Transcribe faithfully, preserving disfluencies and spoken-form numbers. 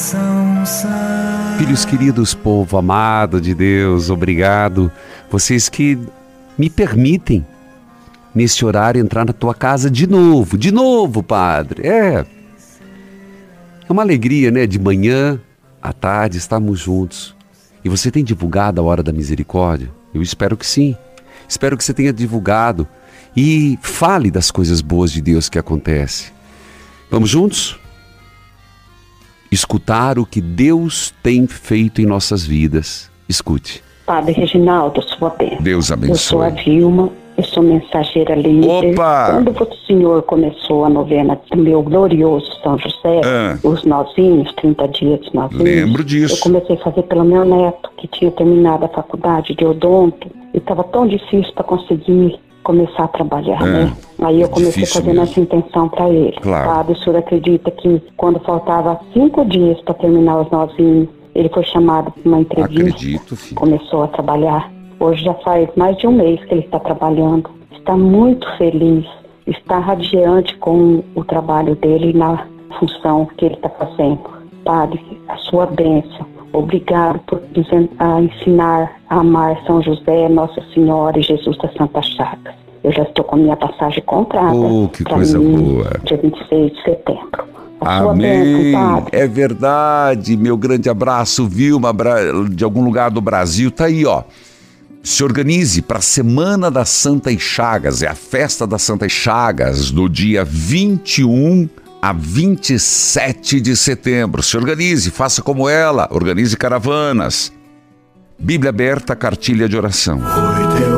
Filhos queridos, povo amado de Deus, obrigado. Vocês que me permitem, nesse horário, entrar na tua casa de novo. De novo, Padre. É, é uma alegria, né? De manhã à tarde estarmos juntos. E você tem divulgado a Hora da Misericórdia? Eu espero que sim. Espero que você tenha divulgado e fale das coisas boas de Deus que acontecem. Vamos juntos? Escutar o que Deus tem feito em nossas vidas. Escute. Padre Reginaldo, sua bênção. Deus abençoe. Eu sou a Vilma, eu sou mensageira líder. Opa! Quando o senhor começou a novena do meu glorioso São José, Ah. os nozinhos, trinta dias de nozinhos. Lembro disso. Eu comecei a fazer pelo meu neto, que tinha terminado a faculdade de odonto. E estava tão difícil para conseguir começar a trabalhar, Ah, né? Aí eu comecei difícil fazendo mesmo. essa intenção para ele. Claro. Padre, o senhor acredita que quando faltava cinco dias para terminar os nozinhos, ele foi chamado para uma entrevista? Acredito, filho. Começou a trabalhar. Hoje já faz mais de um mês que ele está trabalhando. Está muito feliz, está radiante com o trabalho dele na função que ele está fazendo. Padre, a sua bênção. Obrigado por nos a ensinar a amar São José, Nossa Senhora e Jesus das Santas Chagas. Eu já estou com a minha passagem comprada. Oh, que pra coisa mim, boa. Dia vinte e seis de setembro. A sua Amém. bênção, Padre. É verdade. Meu grande abraço, Vilma, Bra- de algum lugar do Brasil. Tá aí, ó. Se organize para a Semana das Santas Chagas. É a festa das Santas Chagas, do dia vinte e um a vinte e sete de setembro. Se organize, faça como ela. Organize caravanas. Bíblia aberta, cartilha de oração.